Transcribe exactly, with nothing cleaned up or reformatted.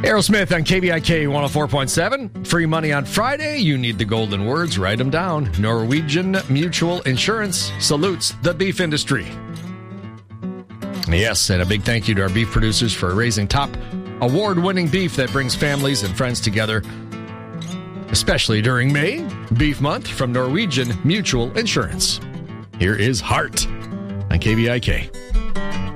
Aerosmith on K B I K one oh four point seven. Free money on Friday. You need the golden words. Write them down. Norwegian Mutual Insurance salutes the beef industry. Yes, and a big thank you to our beef producers for raising top award-winning beef that brings families and friends together, especially during May, Beef Month, from Norwegian Mutual Insurance. Here is Heart on K B I K.